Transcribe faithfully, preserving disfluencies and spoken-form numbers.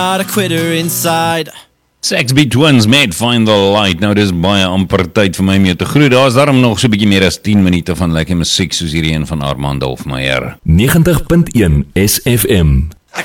Not a quitter inside. Saxby Twins met Find the Light. Nou dis baie amper tyd vir my mee te groet. Daar is daarom nog so 'n bietjie meer as tien minute van lekker musiek soos hierdie een van Armand Hofmeyer. negentig punt een S F M